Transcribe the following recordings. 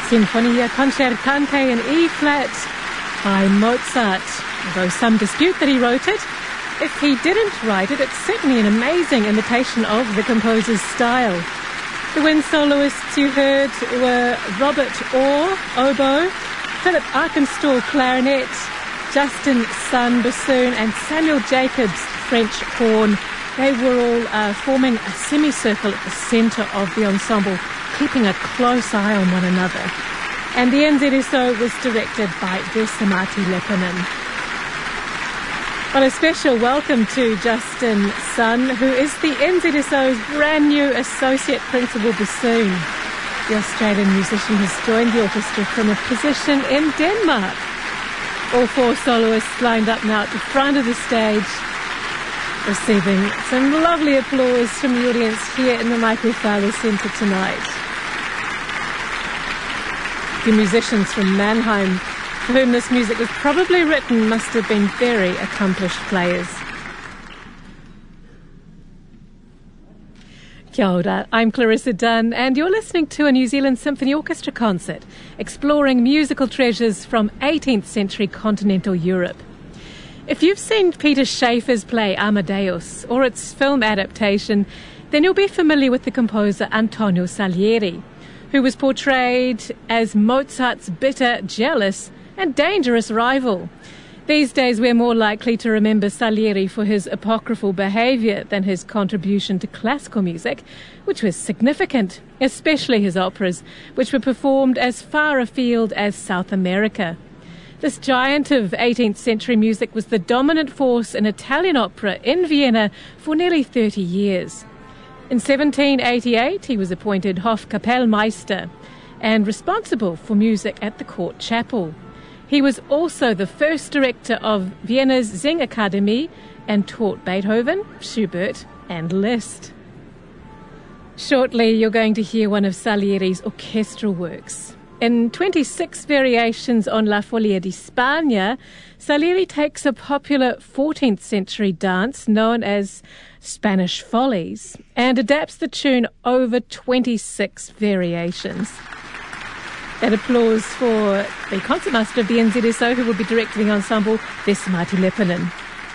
Sinfonia Concertante in E-flat by Mozart. Although some dispute that he wrote it, if he didn't write it, it's certainly an amazing imitation of the composer's style. The wind soloists you heard were Robert Orr, oboe, Philip Arkenstall, clarinet, Justin Sun, bassoon, and Samuel Jacobs, French horn. They were all forming a semicircle at the centre of the ensemble, keeping a close eye on one another. And the NZSO was directed by Vesa-Matti Leppänen. Well, a special welcome to Justin Sun, who is the NZSO's brand new Associate Principal Bassoon. The Australian musician has joined the orchestra from a position in Denmark. All four soloists lined up now at the front of the stage, receiving some lovely applause from the audience here in the Michael Fowler Centre tonight. The musicians from Mannheim, for whom this music was probably written, must have been very accomplished players. Kia ora, I'm Clarissa Dunn, and you're listening to a New Zealand Symphony Orchestra concert, exploring musical treasures from 18th century continental Europe. If you've seen Peter Shaffer's play Amadeus, or its film adaptation, then you'll be familiar with the composer Antonio Salieri, who was portrayed as Mozart's bitter, jealous, and dangerous rival. These days we're more likely to remember Salieri for his apocryphal behaviour than his contribution to classical music, which was significant, especially his operas, which were performed as far afield as South America. This giant of 18th century music was the dominant force in Italian opera in Vienna for nearly 30 years. In 1788 he was appointed Hofkapellmeister and responsible for music at the court chapel. He was also the first director of Vienna's Singakademie and taught Beethoven, Schubert and Liszt. Shortly you're going to hear one of Salieri's orchestral works. In 26 variations on La Folia di Spagna, Salieri takes a popular 14th century dance known as Spanish Follies and adapts the tune over 26 variations. That applause for the concertmaster of the NZSO, who will be directing the ensemble, Vesa-Matti Leppänen.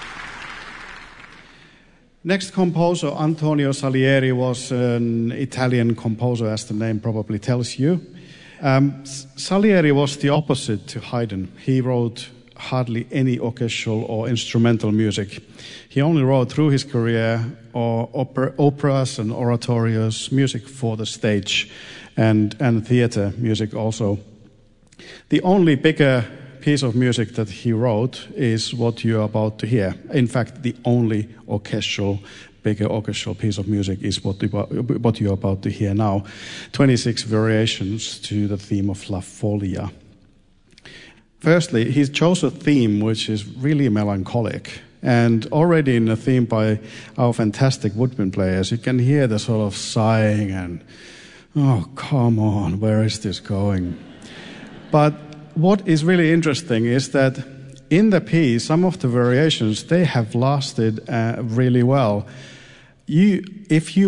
Next composer, Antonio Salieri, was an Italian composer, as the name probably tells you. Salieri was the opposite to Haydn. He wrote hardly any orchestral or instrumental music. He only wrote through his career operas and oratorios, music for the stage, and theatre music also. The only bigger piece of music that he wrote is what you're about to hear. In fact, the only bigger orchestral piece of music is what you're about to hear now. 26 variations to the theme of La Folia. Firstly, he chose a theme which is really melancholic. And already in the theme by our fantastic woodwind players, you can hear the sort of sighing and, oh, come on, where is this going? But what is really interesting is that in the piece, some of the variations, they have lasted really well. If you